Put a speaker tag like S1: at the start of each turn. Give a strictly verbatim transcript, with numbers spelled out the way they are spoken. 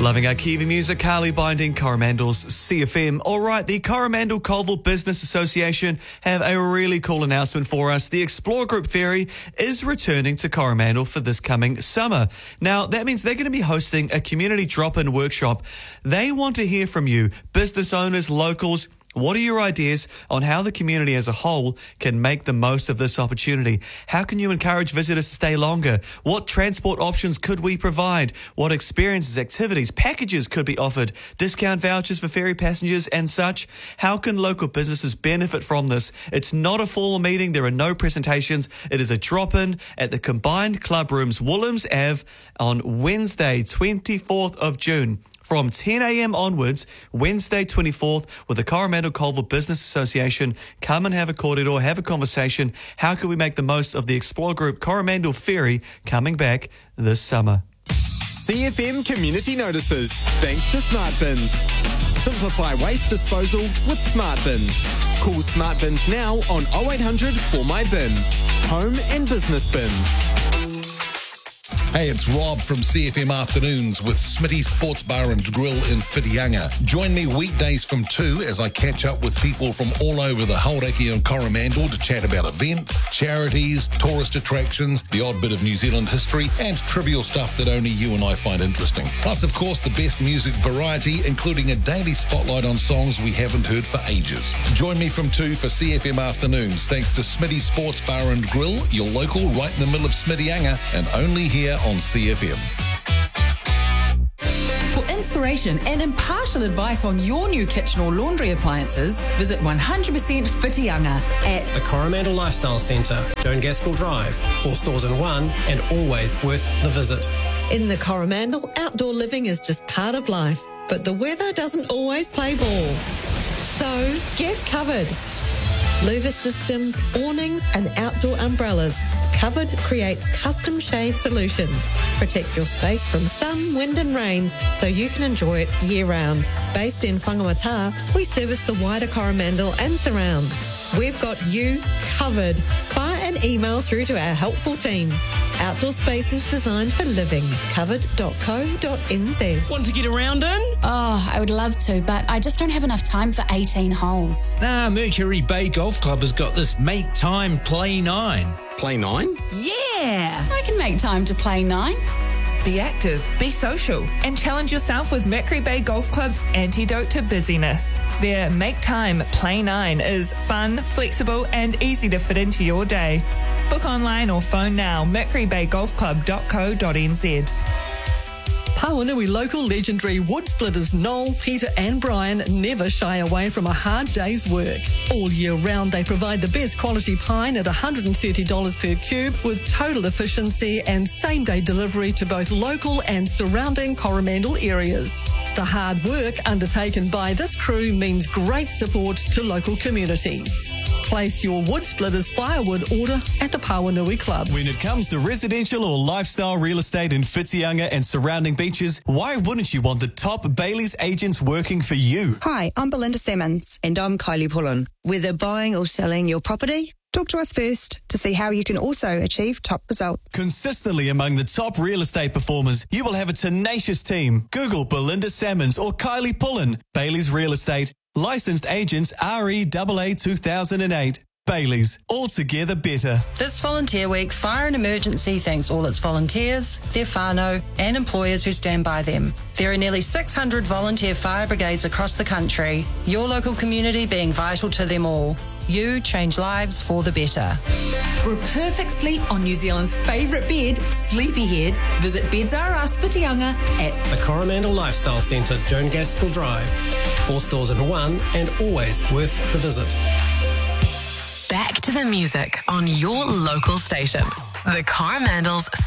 S1: Loving our Kiwi music, Carly Binding, Coromandel's C F M. All right, the Coromandel Colville Business Association have a really cool announcement for us. The Explore Group Ferry is returning to Coromandel for this coming summer. Now, that means they're going to be hosting a community drop-in workshop. They want to hear from you, business owners, locals. What are your ideas on how the community as a whole can make the most of this opportunity? How can you encourage visitors to stay longer? What transport options could we provide? What experiences, activities, packages could be offered? Discount vouchers for ferry passengers and such? How can local businesses benefit from this? It's not a formal meeting. There are no presentations. It is a drop-in at the Combined Club Rooms, Woolhams Avenue, on Wednesday, twenty-fourth of June. From ten a.m. onwards, Wednesday twenty-fourth, with the Coromandel Colville Business Association. Come and have a kōrero, have a conversation. How can we make the most of the Explore Group Coromandel Ferry coming back this summer?
S2: C F M Community Notices, thanks to Smart Bins. Simplify waste disposal with Smart Bins. Call Smart Bins now on oh eight hundred four my bin. Home and business bins.
S3: Hey, it's Rob from C F M Afternoons with Smitty's Sports Bar and Grill in Whitianga. Join me weekdays from two as I catch up with people from all over the Hauraki and Coromandel to chat about events, charities, tourist attractions, the odd bit of New Zealand history, and trivial stuff that only you and I find interesting. Plus, of course, the best music variety, including a daily spotlight on songs we haven't heard for ages. Join me from two for C F M Afternoons, thanks to Smitty's Sports Bar and Grill, your local right in the middle of Smittyanga, and only here on C F M.
S4: For inspiration and impartial advice on your new kitchen or laundry appliances, visit one hundred percent Whitianga at
S5: the Coromandel Lifestyle Centre, Joan Gaskell Drive, four stores in one, and always worth the visit.
S6: In the Coromandel, outdoor living is just part of life, but the weather doesn't always play ball. So get covered. Louver systems, awnings and outdoor umbrellas. Covered creates custom shade solutions. Protect your space from sun, wind and rain so you can enjoy it year round. Based in Whangamata, we service the wider Coromandel and surrounds. We've got you covered. Fire an email through to our helpful team. Outdoor spaces designed for living. covered dot co dot n z.
S7: Want to get around in?
S8: Oh, I would love to, but I just don't have enough time for eighteen holes.
S7: Ah, Mercury Bay Golf Club has got this Make Time Play nine.
S2: Play nine?
S8: Yeah! I can make time to play nine.
S9: Be active, be social, and challenge yourself with Mercury Bay Golf Club's antidote to busyness. Their Make Time Play nine is fun, flexible, and easy to fit into your day. Book online or phone now, mercury bay golf club dot co dot n z.
S10: Pawanui local legendary wood splitters Noel, Peter and Brian never shy away from a hard day's work. All year round they provide the best quality pine at one hundred thirty dollars per cube with total efficiency and same-day delivery to both local and surrounding Coromandel areas. The hard work undertaken by this crew means great support to local communities. Place your wood splitters firewood order at the Pawanui Club.
S1: When it comes to residential or lifestyle real estate in Whitianga and surrounding beaches, why wouldn't you want the top Bailey's agents working for you?
S11: Hi, I'm Belinda Simmons.
S12: And I'm Kylie Pullen. Whether buying or selling your property,
S11: talk to us first to see how you can also achieve top results.
S1: Consistently among the top real estate performers, you will have a tenacious team. Google Belinda Salmons or Kylie Pullen. Bailey's Real Estate. Licensed agents R E A A two thousand eight. Bailey's. Altogether better.
S13: This Volunteer Week, Fire and Emergency thanks all its volunteers, their whānau and employers who stand by them. There are nearly six hundred volunteer fire brigades across the country, your local community being vital to them all. You change lives for the better.
S4: For a perfect sleep on New Zealand's favourite bed, Sleepyhead, visit Beds R Us Whitianga at
S5: the Coromandel Lifestyle Centre, Joan Gaskell Drive. Four stores in one and always worth the visit.
S14: Back to the music on your local station. The Coromandel's